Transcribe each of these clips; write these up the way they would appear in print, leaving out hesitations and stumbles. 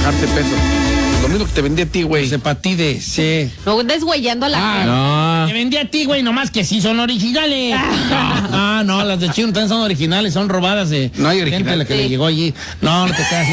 bajarte peso. Lo mismo que te vendí a ti, güey. Cepatide, sí. No deshuellando a la gente. No. Te vendí a ti, güey, nomás que sí son originales. No, las de Chino también son originales, son robadas de no hay gente original. a la que le llegó allí. No te creas.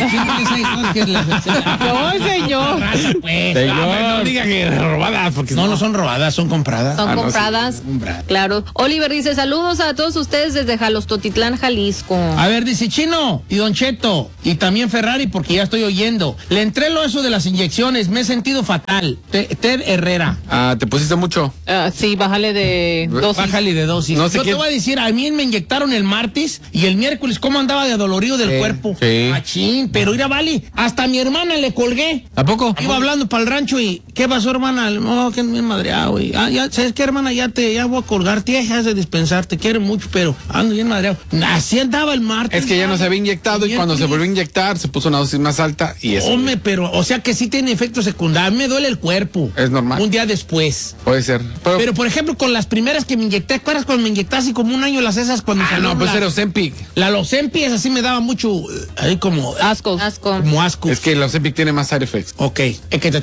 No, señor. Raza, pues. No diga que robadas, porque no son robadas, son compradas. Son compradas. Sí. Claro. Oliver dice, saludos a todos ustedes desde Jalostotitlán, Jalisco. A ver, dice Chino y Don Cheto y también Ferrari, porque ya estoy oyendo. Le entré lo eso de las inyecciones, me he sentido fatal. Ted Herrera. ¿Te pusiste mucho? Sí, bájale de dosis. Bájale de dosis. No sé Yo te voy a decir, a mí me inyectaron el martes y el miércoles, ¿cómo andaba de adolorido del cuerpo? Sí. Machín, pero mira, vale, hasta a mi hermana le colgué. ¿A poco? Iba hablando para el rancho y, ¿qué pasó, hermana? No, que me madreado, güey. Ya, ¿sabes qué, hermana? Ya voy a colgar, tía, ya has de dispensar, te quiero mucho, pero ando bien madreado. Así andaba el martes. Es que ya no se había inyectado y cuando se volvió a inyectar se puso una dosis más alta y eso. Hombre, pero, o sea que sí tiene efectos secundarios. Me duele el cuerpo. Es normal. Un día después. Puede ser. Pero, por ejemplo, con las primeras que me inyecté, ¿te acuerdas cuando me inyecté hace como un año las esas cuando no, pues era Ozempic. La Ozempic, esa sí me daba mucho, ahí como... Asco. Como asco. Es que el Ozempic tiene más side effects. Ok. Es que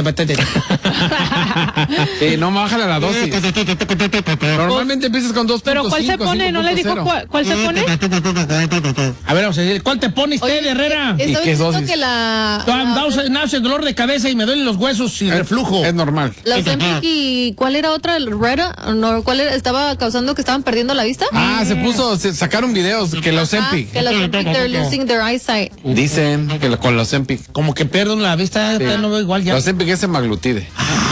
no, bájale a la dosis. Normalmente empiezas con 2.5. ¿Pero cuál se pone? ¿No le dijo cuál se pone? A ver, vamos a decir, ¿cuál te pones, Ted Herrera? ¿Y qué dosis? Que la... Nace dolor de cabeza y me duelen los huesos y reflujo. Es normal. La Ozempic y ¿cuál era otra? ¿Rera? No, ¿cuál era? ¿Estaba causando que estaban perdiendo la vista? Se sacaron videos que la Ozempic. Que la Ozempic, they're losing their eyesight. Dicen que con la Ozempic. Como que pierden la vista, ya no veo igual ya. La Ozempic es semaglutide.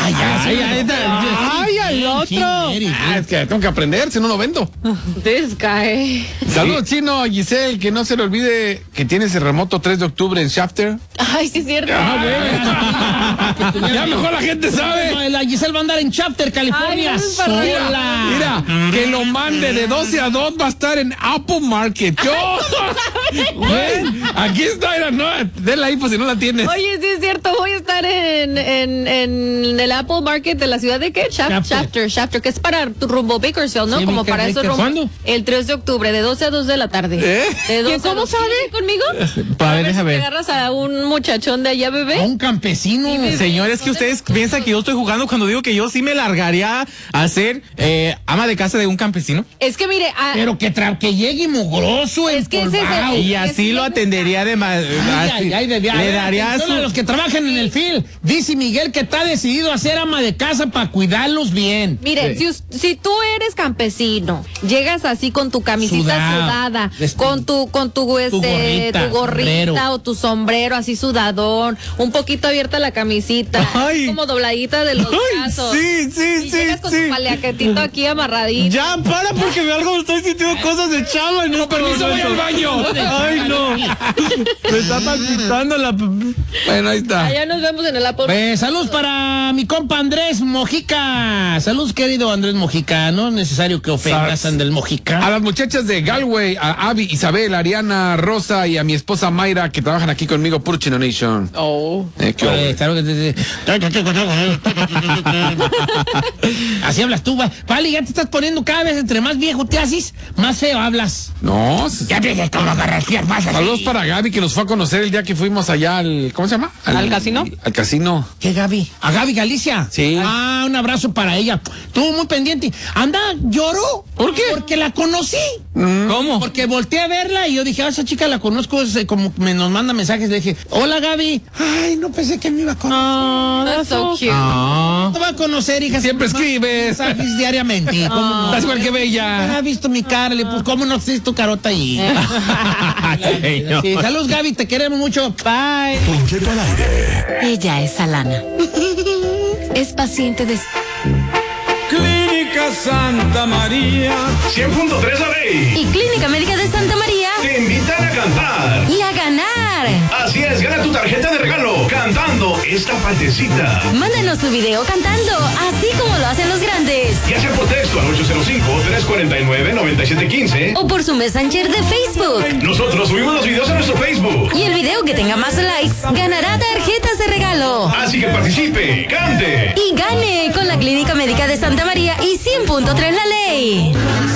¡Ay, al otro! Es que tengo que aprender, si no lo vendo. This guy. Saludos, Chino, a Giselle, que no se le olvide que tienes el remoto 3 de octubre en Shafter. Ay, sí es cierto. Ya mejor la gente sabe. La Giselle va a andar en Chapter, California. Ay, sola. Mira, que lo mande de 12 a 2, va a estar en Apple Market. Aquí está, mira, no, denla ahí, pues si no la tienes. Oye, sí es cierto, voy a estar en el Apple Market de la ciudad de ¿qué? Shafter, que es para tu rumbo Bakersfield, ¿no? Sí, como para eso rumbo. ¿Cuándo? El 3 de octubre, de 12 a 2 de la tarde. ¿Cómo sabe? ¿Conmigo? Para ver, si déjame ver. agarras a un muchachón de allá, bebé. A un campesino. Señores, que ustedes piensan que yo estoy jugando cuando digo que yo sí me largaría a ser ama de casa de un campesino. Es que mire, pero que llegue mugroso, es que ese es el- Y así lo atendería de más. Le daría a los que trabajan en el field. Dice Miguel que está decidido a ser ama de casa para cuidarlos bien. Mire, si tú eres campesino, llegas así con tu camisita sudada, con tu gorrita sombrero. O tu sombrero así sudadón, un poquito abierta la camisita, como dobladita de los brazos. Sí, llegas con tu paliaquetito aquí amarradito. Ya, porque me estoy sintiendo cosas de chava. No, permiso, voy al baño. Ay, no. Me está palpitando la... Bueno, ahí está. Allá nos vemos en el Apple. Saludos para mi compa Andrés Mojica. Saludos, querido Andrés Mojica. No es necesario que ofendas a Andrés Mojica. A las muchachas de Galway, a Abby, Isabel, Ariana, Rosa y a mi esposa Mayra, que trabajan aquí conmigo, Puro Chino Nation. Así hablas tú, vale, ya te estás poniendo cada vez entre más viejo te haces, más feo hablas. No. Ya ves como garrafias más así. Saludos para Gaby, que nos fue a conocer el día que fuimos allá al... ¿Cómo se llama? ¿Al casino? Al casino. ¿Qué, Gaby? ¿A Gaby Galicia? Sí. Un abrazo para ella. Estuvo muy pendiente. Anda, lloró. ¿Por qué? Porque la conocí. ¿Cómo? Porque volteé a verla y yo dije, esa chica la conozco, como nos manda mensajes. Le dije, hola, Gaby. Ay, no pensé que me iba a conocer. That's so cute. No va a conocer, hija. Siempre escribes. Mensajes diariamente. Estás igual que bella. Ha visto mi cara, pues cómo no existe tu carota ahí. Sí, saludos, Gaby, te queremos mucho. Bye. Don Cheto al aire. Ella es Alana. Es paciente de... Clínica Santa María 100.3 A.B. Y Clínica Médica de Santa María te invitan a cantar y a ganar. Así es, gana tu tarjeta de regalo cantando esta partecita. Mándanos tu video cantando, así como lo hacen los grandes. Ya sea por texto al 805-349-9715 O por su Messenger de Facebook. Nosotros subimos los videos a nuestro Facebook. Y el video que tenga más likes ganará tarjetas de regalo. Así que participe, cante Y gane con la Clínica Médica de Santa María y 100.3 La Ley.